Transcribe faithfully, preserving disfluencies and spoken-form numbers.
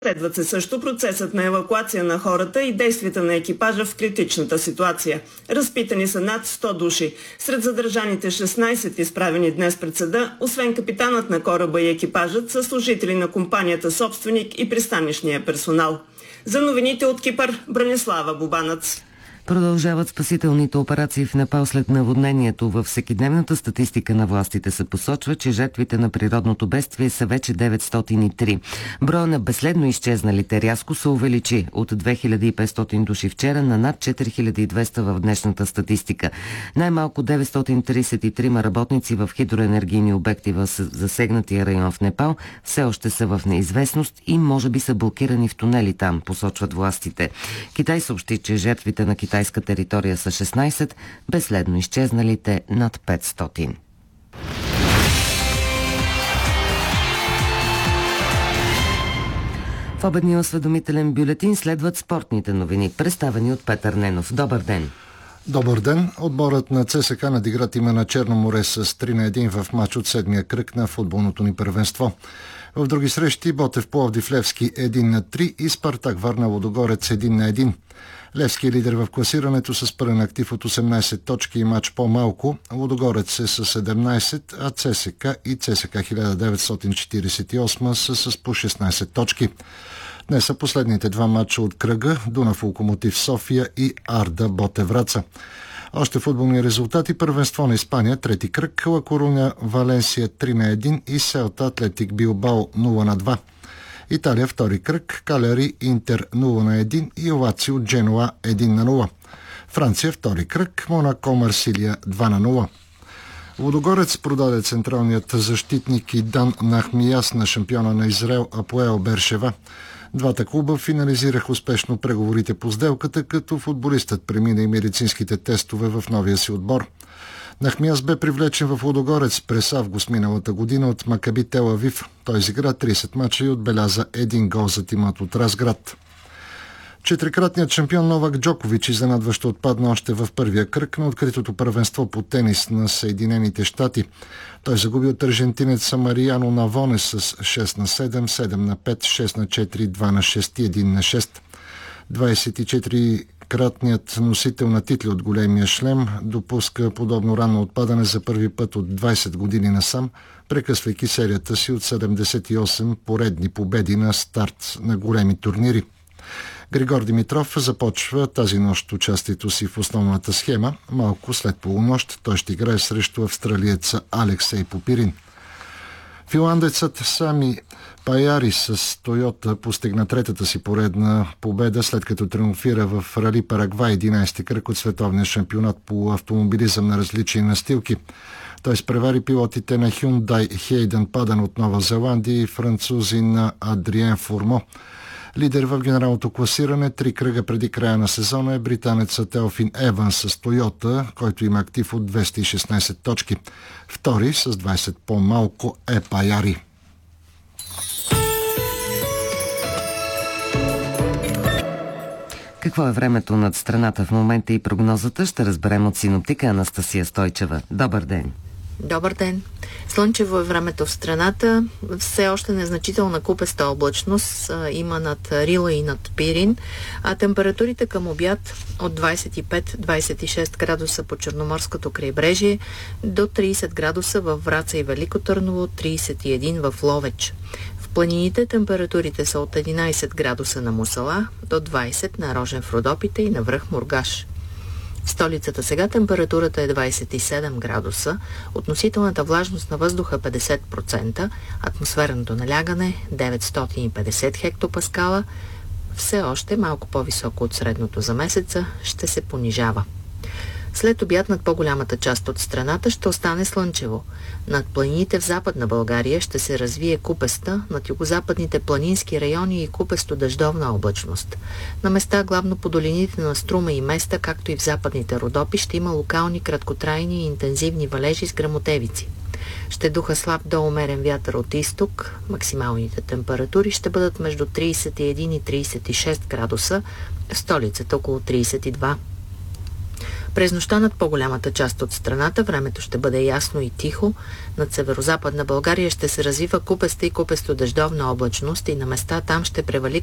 Следват се също процесът на евакуация на хората и действията на екипажа в критичната ситуация. Разпитани са над сто души. Сред задържаните шестнайсет изправени днес пред съда, освен капитанът на кораба и екипажът, са служители на компанията собственик и пристанищния персонал. За новините от Кипър, Бранислава Бубанац. Продължават спасителните операции в Непал след наводнението. Във всекидневната статистика на властите се посочва, че жертвите на природното бедствие са вече деветстотин и три. Броя на безследно изчезналите рязко се увеличи от две хиляди и петстотин души вчера на над четири хиляди и двеста в днешната статистика. Най-малко деветстотин тридесет и три работници в хидроенергийни обекти в засегнатия район в Непал все още са в неизвестност и може би са блокирани в тунели там, посочват властите. Китай съобщи, че жертвите на китайска територия са шестнайсет, безследно изчезналите над петстотин. В обедния осведомителен бюлетин следват спортните новини, представени от Петър Ненов. Добър ден! Добър ден! Отборът на ЦСКА надигра тима на Черно море с три на един в матч от седмия кръг на футболното ни първенство. В други срещи Ботев Пловдив Левски едно на три и Спартак Варна Лудогорец едно на едно. Левски е лидер в класирането с пълен актив от осемнайсет точки и матч по-малко. Лудогорец е с седемнайсет, а ЦСКА и ЦСКА хиляда деветстотин четирийсет и осем са с по шестнайсет точки. Днес са последните два матча от кръга: Дунав Локомотив София и Арда Ботев Враца. Още футболни резултати: първенство на Испания, трети кръг, Ла Коруня Валенсия три на едно и Селта Атлетик Билбао нула на два. Италия втори кръг, Калери Интер нула на едно и Лацио Дженуа едно на нула. Франция втори кръг, Монако Марсилия два на нула. Лудогорец продаде централният защитник Идан Нахмияс на шампиона на Израел Апоел Бершева. Двата клуба финализираха успешно преговорите по сделката, като футболистът премина и медицинските тестове в новия си отбор. Нахмияс бе привлечен в Лудогорец през август миналата година от Макаби Тел Авив. Той изигра трийсет мача и отбеляза един гол за тимът от Разград. Четирикратният шампион Новак Джокович изненадващо отпадна още в първия кръг на откритото първенство по тенис на Съединените щати. Той загуби от аржентинеца Мариано Навоне с шест на седем, седем на пет, шест на четири, два на шест и едно на шест. двайсет и четирикратният носител на титли от големия шлем допуска подобно ранно отпадане за първи път от двайсет години насам, прекъсвайки серията си от седемдесет и осем поредни победи на старт на големи турнири. Григор Димитров започва тази нощ участието си в основната схема. Малко след полунощ той ще играе срещу австралиеца Алексей Попирин. Финландецът Сами Паяри с Тойота постигна третата си поредна победа, след като триумфира в Рали Парагвай, единайсети кръг от световния шампионат по автомобилизъм на различни настилки. Той изпревари пилотите на Hyundai Хейден Падан от Нова Зеландия и французи на Адриен Фурмо. Лидер в генералното класиране три кръга преди края на сезона е британецът Теофин Еванс с Тойота, който има актив от двеста и шестнайсет точки. Втори с двайсет по-малко е Паяри. Какво е времето над страната в момента и прогнозата ще разберем от синоптика Анастасия Стойчева. Добър ден! Добър ден! Слънчево е времето в страната. Все още незначителна купеста облачност има над Рила и над Пирин, а температурите към обяд от двайсет и пет до двайсет и шест градуса по Черноморското крайбрежие до трийсет градуса във Враца и Велико Търново, трийсет и един в Ловеч. В планините температурите са от единайсет градуса на Мусала до двайсет на Рожен в Родопите и на връх Мургаш. В столицата сега температурата е двайсет и седем градуса, относителната влажност на въздуха петдесет процента, атмосферното налягане деветстотин и петдесет хектопаскала, все още малко по-високо от средното за месеца, ще се понижава. След обяд над по-голямата част от страната ще остане слънчево. Над планините в Западна България ще се развие купеста, над югозападните планински райони и купесто-дъждовна облачност. На места, главно по долините на Струма и Места, както и в западните Родопи, ще има локални краткотрайни и интензивни валежи с гръмотевици. Ще духа слаб до умерен вятър от изток. Максималните температури ще бъдат между трийсет и един и трийсет и шест градуса, в столицата около трийсет и два. През нощта над по-голямата част от страната времето ще бъде ясно и тихо. Над северозападна България ще се развива купеста и купесто дъждовна облачност и на места там ще превали